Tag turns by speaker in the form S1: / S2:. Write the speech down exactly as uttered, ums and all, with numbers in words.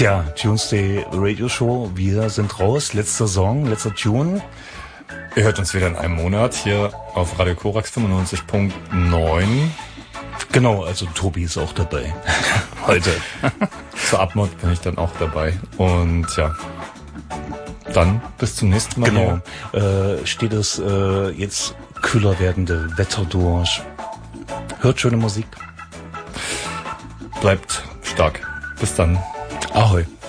S1: Tja, Tuesday Radio Show, wir sind raus. Letzter Song, letzter Tune.
S2: Ihr hört uns wieder in einem Monat hier auf Radio Korax fünfundneunzig Komma neun.
S1: Genau, also Tobi ist auch dabei. Heute.
S2: Zur Abmod bin ich dann auch dabei. Und ja, dann bis zum nächsten Mal.
S1: Genau. Äh, steht das äh, jetzt kühler werdende Wetter durch. Hört schöne Musik.
S2: Bleibt stark. Bis dann.
S1: Ahoi.